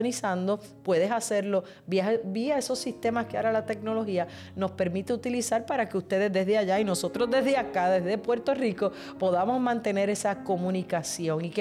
puedes hacerlo vía esos sistemas que ahora la tecnología nos permite utilizar para que ustedes desde allá y nosotros desde acá, desde Puerto Rico, podamos mantener esa comunicación y que